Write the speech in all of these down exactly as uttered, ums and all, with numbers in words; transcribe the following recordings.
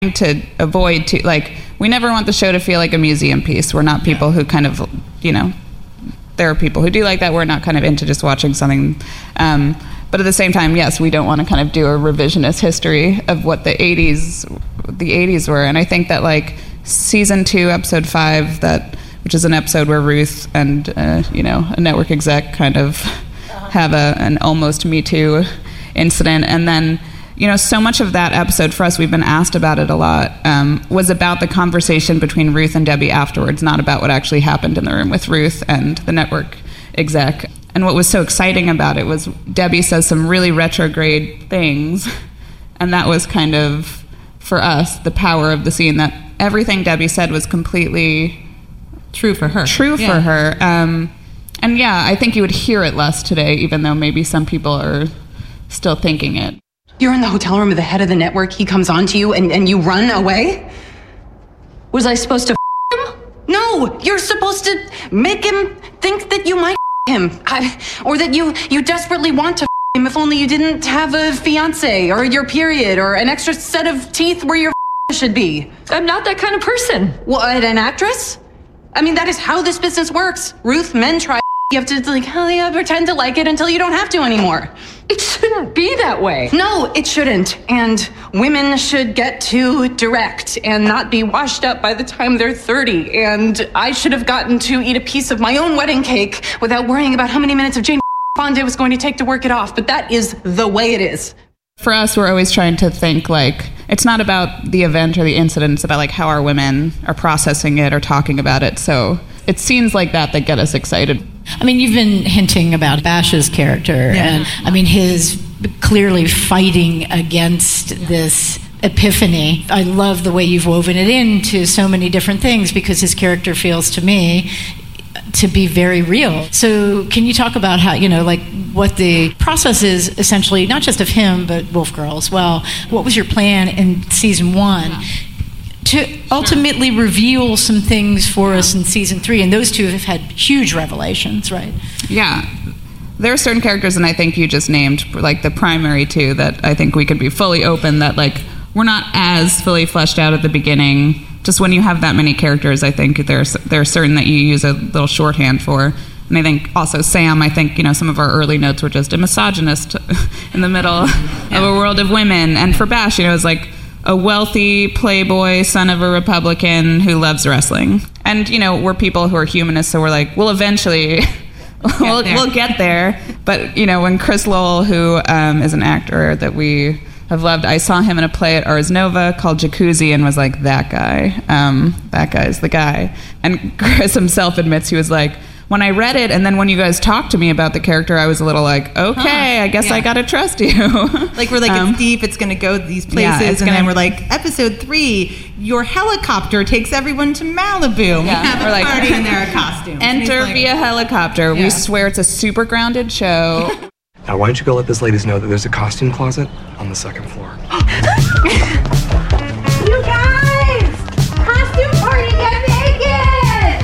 to avoid to like we never want the show to feel like a museum piece. We're not people who kind of, you know, there are people who do like that. We're not kind of into just watching something, um, but at the same time, yes, we don't want to kind of do a revisionist history of what the eighties the eighties were. And I think that like season two, episode five, that which is an episode where Ruth and uh, you know, a network exec kind of have a an almost Me Too incident, and then, you know, so much of that episode for us, we've been asked about it a lot, um, was about the conversation between Ruth and Debbie afterwards, not about what actually happened in the room with Ruth and the network exec. And what was so exciting about it was Debbie says some really retrograde things, and that was kind of, for us, the power of the scene, that everything Debbie said was completely true for her. True yeah. for her. Um, and yeah, I think you would hear it less today, even though maybe some people are still thinking it. You're in the hotel room with the head of the network. He comes on to you and, and you run away? Was I supposed to f- him? No, you're supposed to make him think that you might f- him. I, or that you, you desperately want to f- him if only you didn't have a fiance or your period or an extra set of teeth where your f- should be. I'm not that kind of person. What, an actress? I mean, that is how this business works. Ruth, men try. You have to, like, hell yeah, pretend to like it until you don't have to anymore. It shouldn't be that way. No, it shouldn't. And women should get to direct and not be washed up by the time they're thirty. And I should have gotten to eat a piece of my own wedding cake without worrying about how many minutes of Jane Fonda was going to take to work it off. But that is the way it is. For us, we're always trying to think, like, it's not about the event or the incident, it's about, like, how our women are processing it or talking about it. So it's scenes like that that get us excited. I mean, you've been hinting about Bash's character, yeah. and I mean, his clearly fighting against this epiphany. I love the way you've woven it into so many different things, because his character feels to me to be very real. So can you talk about how, you know, like what the process is essentially, not just of him, but Wolf Girl as well. What was your plan in season one to ultimately reveal some things for us in season three? And those two have had huge revelations, right? Yeah. There are certain characters, and I think you just named, like the primary two, that I think we could be fully open that, like, we're not as fully fleshed out at the beginning. Just when you have that many characters, I think there's there are certain that you use a little shorthand for. And I think also Sam, I think, you know, some of our early notes were just a misogynist in the middle yeah. of a world of women. And for Bash, you know, it was like a wealthy playboy, son of a Republican who loves wrestling. And, you know, we're people who are humanists, so we're like, well, eventually we'll, we'll get there. But, you know, when Chris Lowell, who um, is an actor that we have loved, I saw him in a play at Ars Nova called Jacuzzi and was like, that guy, um, that guy's the guy. And Chris himself admits, he was like, when I read it, and then when you guys talked to me about the character, I was a little like, okay, huh, I guess yeah. I gotta trust you. Like, we're like, um, it's deep, it's gonna go these places, yeah, and gonna, then we're like, episode three, your helicopter takes everyone to Malibu. Yeah. We have a like, party in their costumes. Enter like, via helicopter. Yeah. We swear it's a super grounded show. Now, why don't you go let this ladies know that there's a costume closet on the second floor. You guys! Costume party, get naked!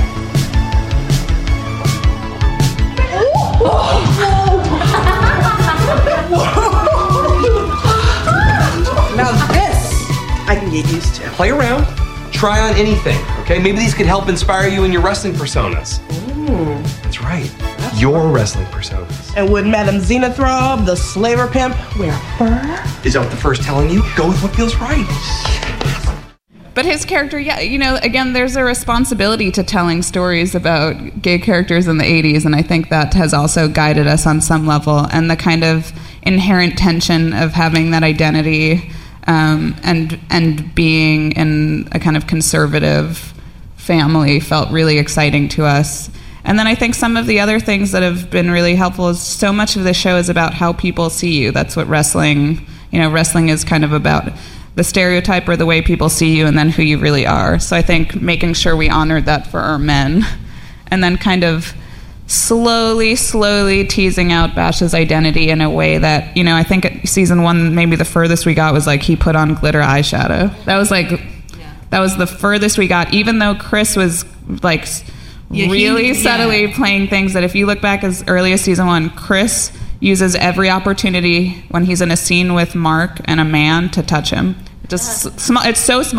Now this, I can get used to. Play around, try on anything, okay? Maybe these could help inspire you in your wrestling personas. Ooh. That's right, your wrestling personas. And would Madame Xenothrop, the slaver pimp, wear fur? Is that what the first telling you? Go with what feels right. But his character, yeah, you know, again, there's a responsibility to telling stories about gay characters in the eighties, and I think that has also guided us on some level, and the kind of inherent tension of having that identity um, and and being in a kind of conservative family felt really exciting to us. And then I think some of the other things that have been really helpful is so much of the show is about how people see you. That's what wrestling, you know, wrestling is kind of about, the stereotype or the way people see you and then who you really are. So I think making sure we honored that for our men, and then kind of slowly, slowly teasing out Bash's identity in a way that, you know, I think at season one, maybe the furthest we got was like he put on glitter eyeshadow. That was like, yeah. that was the furthest we got, even though Chris was like yeah, really he, subtly yeah. playing things that if you look back as early as season one, Chris uses every opportunity when he's in a scene with Mark and a man to touch him. Just small. It's so small.